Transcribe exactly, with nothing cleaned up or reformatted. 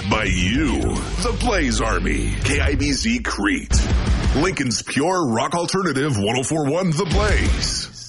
by you. The Blaze Army. K I B Z Crete. Lincoln's pure rock alternative one oh four point one The Blaze.